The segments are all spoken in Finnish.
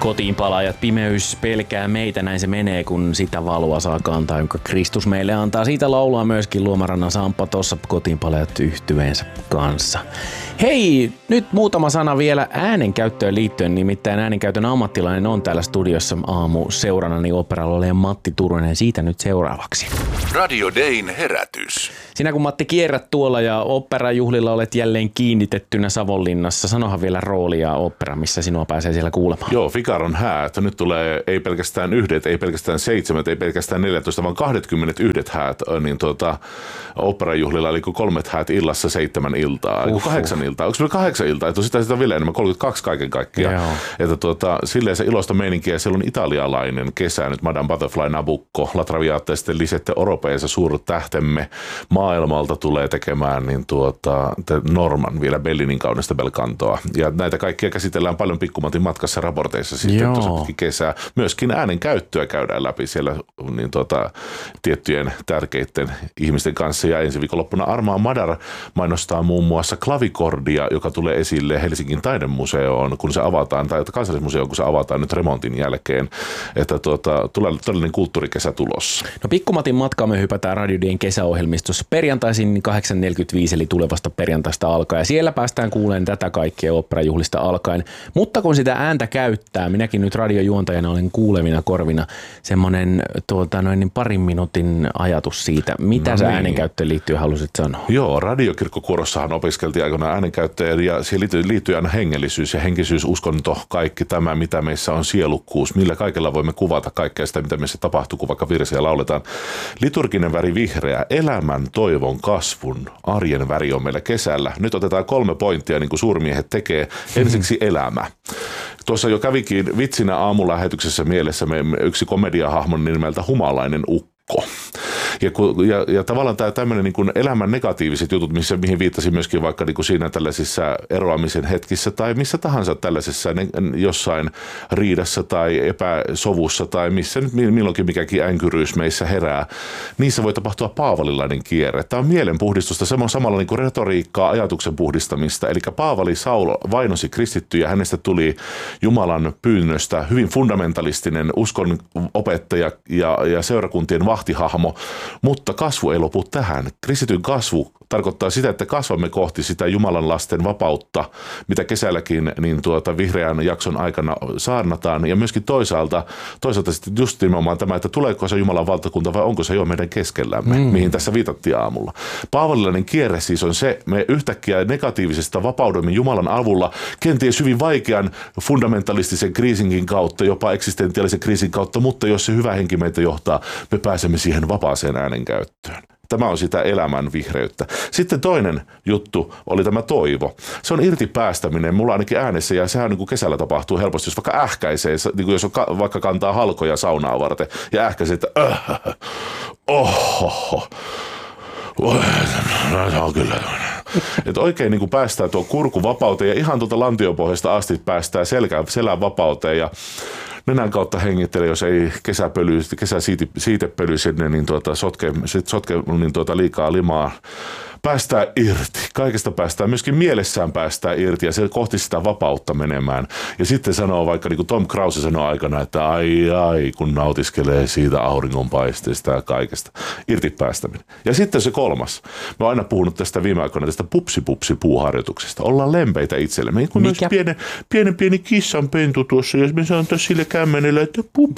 Kotiin palaajat, pimeys pelkää meitä, näin se menee, kun sitä valoa saa kantaa, jonka Kristus meille antaa. Siitä laulaa myöskin Luomarannan Samppa tuossa Kotiin palaajat -yhtyeensä kanssa. Hei, nyt muutama sana vielä äänenkäyttöön liittyen, nimittäin äänenkäytön ammattilainen on täällä studiossa aamu seurannani oopperalla olevan Matti Turunen. Siitä nyt seuraavaksi. Radio Dayn herätys. Sinä kun Matti kierrät tuolla ja oopperajuhlilla olet jälleen kiinnitettynä Savonlinnassa, sanohan vielä roolia ooppera, missä sinua pääsee siellä kuulemaan. Joo, Figaron häät. Nyt tulee ei pelkästään 1, ei pelkästään 7, ei pelkästään 14, vaan 21 häät niin oopperajuhlilla, eli 3 häät illassa 7 iltaa, 8 iltaa. Onko se 8 iltaa? Että sitä on vielä enemmän, 32 kaiken kaikkiaan. Että silleen se iloista meininkiä. Siellä on italialainen kesä nyt, Madame Butterfly, Nabucco, La Traviata ja sitten Lisette Europeessa suuret tähtemme maailmalta tulee tekemään niin Norman vielä Bellinin kaunista belcantoa. Ja näitä kaikkia käsitellään paljon Pikkumatin matkassa raporteissa sitten tuossa kesää. Myöskin äänen käyttöä käydään läpi siellä niin tiettyjen tärkeiden ihmisten kanssa. Ja ensi viikonloppuna Armaa Madar mainostaa muun muassa klavikordia, joka tulee esille Helsingin taidemuseoon, kun se avataan, tai kansallismuseoon, kun se avataan nyt remontin jälkeen. Että tulee todellinen kulttuurikesä tulossa. No Pikkumatin matkaa me hypätään Radio Dayn kesäohjelmistossa perjantaisin 8.45, eli tulevasta perjantaista alkaen. Ja siellä päästään kuulemaan tätä kaikkea oopperajuhlista alkaen. Mutta kun sitä ääntä käyttää, minäkin nyt radiojuontajana olen kuulevina korvina semmoinen parin minuutin ajatus siitä, mitä sä äänenkäyttöön liittyen halusit sanoa? Joo, radiokirkkokuorossahan opiskeltiin aikoinaan äänenkäyttöön ja siihen liittyy aina hengellisyys ja henkisyys, uskonto, kaikki tämä, mitä meissä on sielukkuus, millä kaikella voimme kuvata kaikkea sitä, mitä meissä tapahtuu, kun vaikka virsiä lauletaan. Liturginen väri vihreä, elämän, toivon, kasvun, arjen väri on meillä kesällä. Nyt otetaan 3 pointtia, niin kuin suurmiehet tekee. Ensiksi elämä. Tuossa jo kävikin vitsinä aamulähetyksessä mielessä yksi komediahahmon nimeltä Humalainen ukko. Ja tavallaan tämä tämmöinen niin elämän negatiiviset jutut, mihin viittasin myöskin vaikka niin siinä tällaisissa eroamisen hetkissä tai missä tahansa tällaisessa jossain riidassa tai epäsovussa tai missä nyt milloinkin mikäkin änkyryys meissä herää, niissä voi tapahtua paavalilainen kierre. Tämä on mielenpuhdistusta, samalla niin kuin retoriikkaa, ajatuksen puhdistamista. Eli Paavali Saul vainosi kristittyjä, hänestä tuli Jumalan pyynnöstä hyvin fundamentalistinen uskon opettaja ja seurakuntien vahtihahmo. Mutta kasvu ei lopu tähän. Kristityn kasvu tarkoittaa sitä, että kasvamme kohti sitä Jumalan lasten vapautta, mitä kesälläkin niin vihreän jakson aikana saarnataan. Ja myöskin toisaalta sitten just nimenomaan tämä, että tuleeko se Jumalan valtakunta vai onko se jo meidän keskellämme, mihin tässä viitattiin aamulla. Paavalilainen kierre siis on se, me yhtäkkiä negatiivisesta vapaudemme Jumalan avulla, kenties hyvin vaikean fundamentalistisen kriisinkin kautta, jopa eksistentiaalisen kriisin kautta, mutta jos se hyvä henki meitä johtaa, me pääsemme siihen vapaaseen äänenkäyttöön. Tämä on sitä elämän vihreyttä. Sitten toinen juttu oli tämä toivo. Se on irti päästäminen. Mulla ainakin äänessä, ja sehän niin kuin kesällä tapahtuu helposti, jos vaikka ähkäisee, niin kuin jos vaikka kantaa halkoja saunaa varten ja ähkäisee, että se on kyllä. Että oikein niin kuin päästään tuo kurku vapauteen ja ihan tuolta lantiopohjasta asti päästään selän vapauteen ja nenän kautta hengittelee, jos ei kesäsiitepöly sinne niin sotke niin liikaa limaa. Päästään irti. Kaikesta päästään. Myöskin mielessään päästään irti ja se kohti sitä vapautta menemään. Ja sitten sanoo vaikka niin kuin Tom Krause sanoo aikana, että ai, kun nautiskelee siitä auringonpaisteesta ja kaikesta. Irti päästäminen. Ja sitten se 3. Mä oon aina puhunut tästä viime aikoina tästä puuharjoituksesta. Ollaan lempeitä itsellemme. Kun olisi pieni kissanpentu tuossa, jos me sanotaan sille kämmenelle, että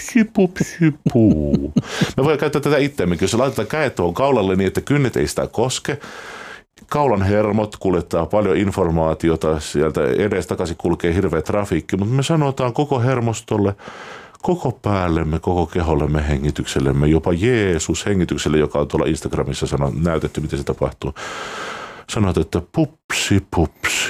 puu. Me voidaan käyttää tätä itseämmekin. Jos laitetaan kädet tuohon kaulalle niin, että kynnet ei sitä koske. Kaulan hermot kuljettaa paljon informaatiota, sieltä edestakaisin kulkee hirveä trafiikki, mutta me sanotaan koko hermostolle, koko päällemme, koko kehollemme, hengityksellemme, jopa Jeesus hengitykselle, joka on tuolla Instagramissa näytetty, miten se tapahtuu. Sanot, että pupsi, puu.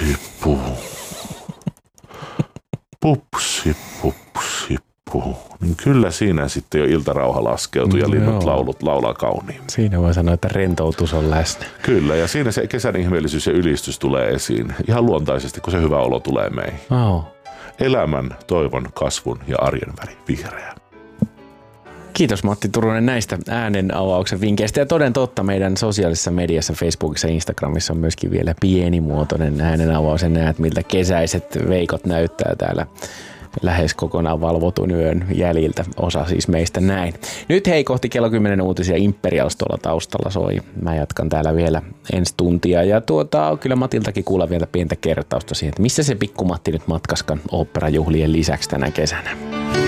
Pupsi, puu. Niin kyllä siinä sitten jo iltarauha laskeutuu ja linnut laulaa kauniin. Siinä voi sanoa, että rentoutus on läsnä. Kyllä, ja siinä se kesän ihmeellisyys ja ylistys tulee esiin. Ihan luontaisesti, kun se hyvä olo tulee meihin. Elämän, toivon, kasvun ja arjen väri vihreä. Kiitos Matti Turunen näistä äänen avauksen vinkkeistä. Ja toden totta meidän sosiaalisessa mediassa, Facebookissa ja Instagramissa on myöskin vielä pienimuotoinen äänen avaus. Ja näet, miltä kesäiset veikot näyttää täällä lähes kokonaan valvotun yön jäljiltä, osa siis meistä näin. Nyt hei, kohti kello 10 uutisia Imperials tuolla taustalla soi. Mä jatkan täällä vielä ensi tuntia ja kyllä Matiltakin kuulla vielä pientä kertausta siihen, että missä se pikku Matti nyt matkaskan oopperajuhlien lisäksi tänä kesänä.